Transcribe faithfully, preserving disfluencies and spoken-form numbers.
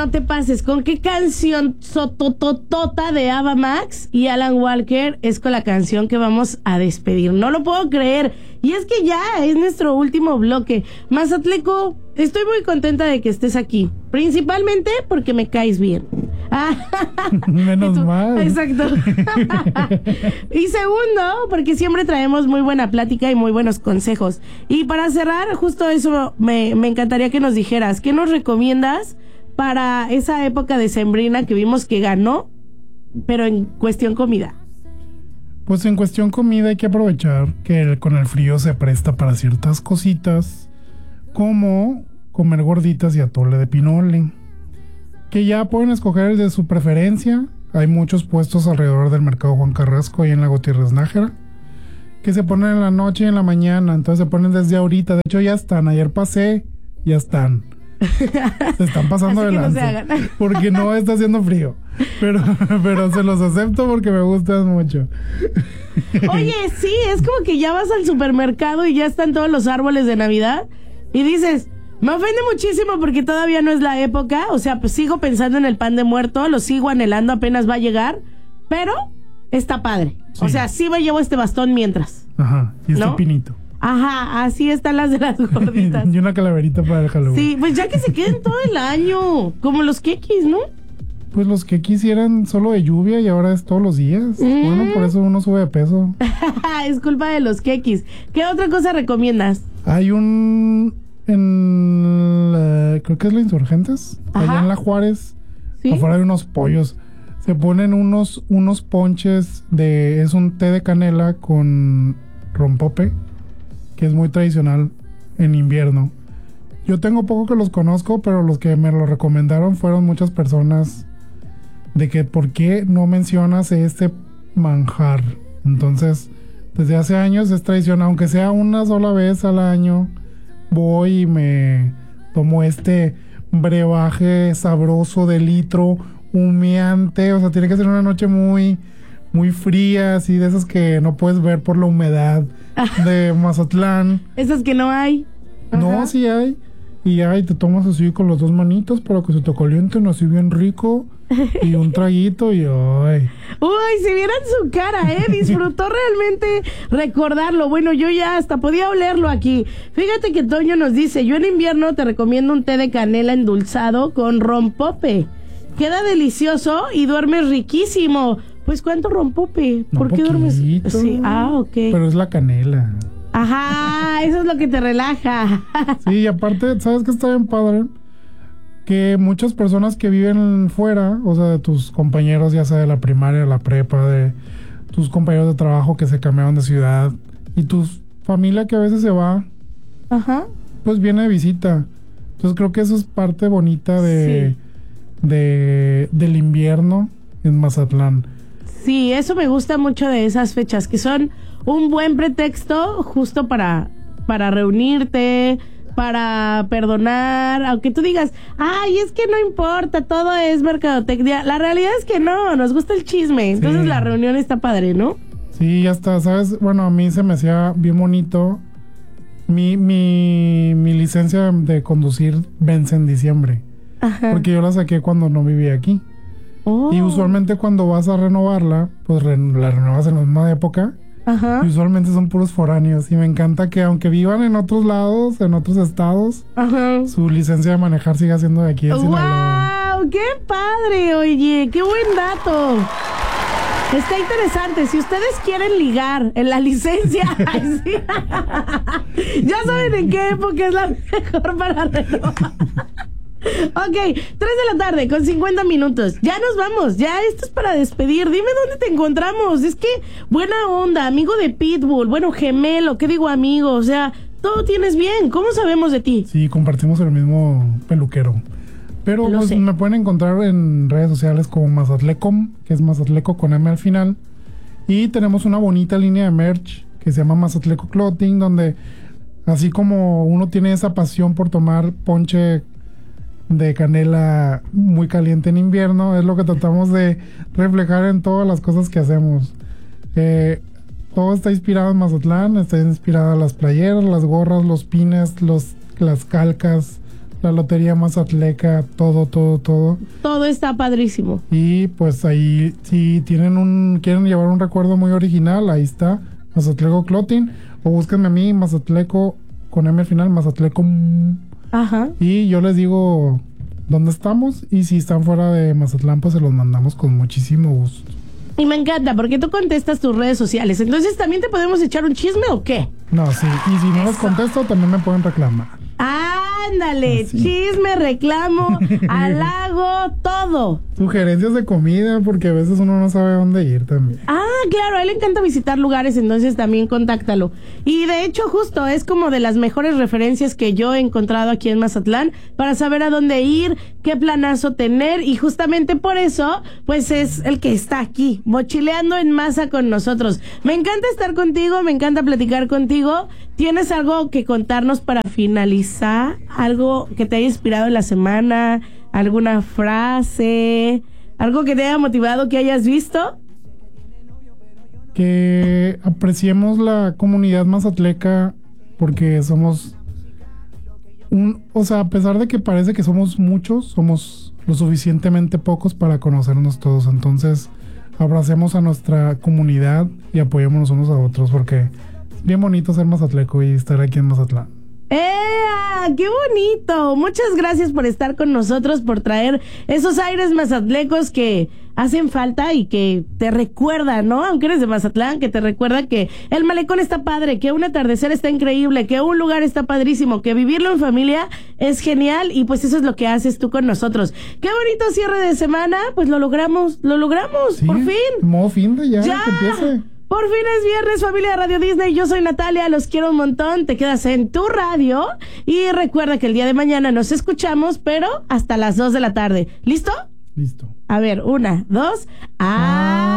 no te pases. ¿Con qué canción sotototota de Ava Max y Alan Walker es con la canción que vamos a despedir? No lo puedo creer. Y es que ya es nuestro último bloque. Mazatleco, estoy muy contenta de que estés aquí. Principalmente porque me caes bien. Menos mal. Exacto. Y segundo, porque siempre traemos muy buena plática y muy buenos consejos. Y para cerrar, justo eso me, me encantaría que nos dijeras. ¿Qué nos recomiendas para esa época decembrina que vimos que ganó, pero en cuestión comida? Pues en cuestión comida hay que aprovechar que el, con el frío se presta para ciertas cositas, como comer gorditas y atole de pinole, que ya pueden escoger el de su preferencia. Hay muchos puestos alrededor del mercado Juan Carrasco y en la Gutiérrez Nájera, que se ponen en la noche y en la mañana, entonces se ponen desde ahorita. De hecho ya están, ayer pasé, ya están. Se están pasando de lanza, no porque no está haciendo frío, pero, pero se los acepto porque me gustan mucho. Oye, sí, es como que ya vas al supermercado y ya están todos los árboles de Navidad y dices, me ofende muchísimo porque todavía no es la época. O sea, pues sigo pensando en el pan de muerto, lo sigo anhelando, apenas va a llegar, pero está padre. Sí. O sea, sí me llevo este bastón mientras. Ajá, y este ¿no? pinito. Ajá, así están las de las gorditas. Y una calaverita para el Halloween. Sí, pues ya que se queden todo el año, como los quequis, ¿no? Pues los quequis eran solo de lluvia y ahora es todos los días. Mm. Bueno, por eso uno sube de peso. Es culpa de los quequis. ¿Qué otra cosa recomiendas? Hay un... en la, creo que es la Insurgentes. Ajá. Allá en la Juárez. ¿Sí? Afuera hay unos pollos. Se ponen unos, unos ponches de... Es un té de canela con rompope, que es muy tradicional en invierno. Yo tengo poco que los conozco, pero los que me lo recomendaron fueron muchas personas de que ¿por qué no mencionas este manjar? Entonces, desde hace años es tradición, aunque sea una sola vez al año, voy y me tomo este brebaje sabroso de litro, humeante. O sea, tiene que ser una noche muy... muy fría, así de esas que no puedes ver por la humedad de Mazatlán. Esas que no hay. Ajá. No, sí hay. Y ay, te tomas así con las dos manitas para que se te calienten así bien rico. Y un traguito y ay. Uy, si vieran su cara, ¿eh? Disfrutó realmente recordarlo. Bueno, yo ya hasta podía olerlo aquí. Fíjate que Toño nos dice, yo en invierno te recomiendo un té de canela endulzado con rompope. Queda delicioso y duermes riquísimo. Pues ¿cuánto rompope? No, ¿por qué poquito. duermes? Sí, ah, ok. Pero es la canela. Ajá, eso es lo que te relaja. Sí, y aparte, ¿sabes qué está bien padre? Que muchas personas que viven fuera, o sea, de tus compañeros, ya sea de la primaria, la prepa, de tus compañeros de trabajo que se cambiaron de ciudad, y tu familia que a veces se va, ajá, pues viene de visita. Entonces creo que eso es parte bonita de, sí. de del invierno en Mazatlán. Sí, eso me gusta mucho de esas fechas, que son un buen pretexto justo para, para reunirte, para perdonar, aunque tú digas, ay, es que no importa, todo es mercadotecnia. La realidad es que no, nos gusta el chisme, entonces sí. La reunión está padre, ¿no? Sí, ya está, ¿sabes? Bueno, a mí se me hacía bien bonito. Mi, mi, mi licencia de conducir vence en diciembre. Ajá. Porque yo la saqué cuando no vivía aquí. Oh. Y usualmente cuando vas a renovarla, pues re, la renovas en la misma época. Ajá. Y usualmente son puros foráneos. Y me encanta que aunque vivan en otros lados, en otros estados, ajá, su licencia de manejar siga siendo de aquí de Sinaloa. ¡Wow! ¡Qué padre! Oye, qué buen dato. Está interesante. Si ustedes quieren ligar en la licencia, sí. Ya saben en qué época es la mejor para renovar. Ok, tres de la tarde con cincuenta minutos. Ya nos vamos, ya esto es para despedir. Dime dónde te encontramos. Es que buena onda, amigo de Pitbull, bueno, gemelo, ¿qué digo amigo? O sea, todo tienes bien. ¿Cómo sabemos de ti? Sí, compartimos el mismo peluquero. Pero pues, me pueden encontrar en redes sociales como Mazatlecom, que es Mazatleco con M al final. Y tenemos una bonita línea de merch que se llama Mazatleco Clothing, donde así como uno tiene esa pasión por tomar ponche de canela muy caliente en invierno, es lo que tratamos de reflejar en todas las cosas que hacemos. Eh, todo está inspirado en Mazatlán, está inspirado en las playeras, las gorras, los pines, los, las calcas, la Lotería Mazatleca, todo, todo, todo. Todo está padrísimo. Y pues ahí, si tienen un, quieren llevar un recuerdo muy original, ahí está, Mazatleco Clothing, o búsquenme a mí, Mazatleco, con M al final, Mazatleco. Ajá. Y yo les digo dónde estamos, y si están fuera de Mazatlán, pues se los mandamos con muchísimo gusto. Y me encanta, porque tú contestas tus redes sociales, entonces ¿también te podemos echar un chisme o qué? No, sí, y si no les contesto, también me pueden reclamar. Ándale, Así. Chisme, reclamo, halago, todo. Sugerencias de comida, porque a veces uno no sabe dónde ir también. Ah, claro, a él le encanta visitar lugares, entonces también contáctalo. Y de hecho, justo es como de las mejores referencias que yo he encontrado aquí en Mazatlán para saber a dónde ir, qué planazo tener, y justamente por eso, pues es el que está aquí, mochileando en masa con nosotros. Me encanta estar contigo, me encanta platicar contigo. ¿Tienes algo que contarnos para finalizar? ¿Algo que te haya inspirado en la semana? ¿Alguna frase? ¿Algo que te haya motivado, que hayas visto? Que apreciemos la comunidad mazatleca, porque somos un, o sea, a pesar de que parece que somos muchos, somos lo suficientemente pocos para conocernos todos. Entonces, abracemos a nuestra comunidad y apoyémonos unos a otros, porque es bien bonito ser mazatleco y estar aquí en Mazatlán. ¡Ea! ¡Qué bonito! Muchas gracias por estar con nosotros, por traer esos aires mazatlecos que hacen falta y que te recuerdan, ¿no? Aunque eres de Mazatlán, que te recuerda que el malecón está padre, que un atardecer está increíble, que un lugar está padrísimo, que vivirlo en familia es genial, y pues eso es lo que haces tú con nosotros. ¡Qué bonito cierre de semana! Pues lo logramos, lo logramos, Sí, por fin. Modo fin de ya, ¡Ya! que empiece. Por fin es viernes, familia de Radio Disney. Yo soy Natalia, los quiero un montón. Te quedas en tu radio y recuerda que el día de mañana nos escuchamos, pero hasta las dos de la tarde. ¿Listo? Listo. A ver, una, dos. ¡Ah!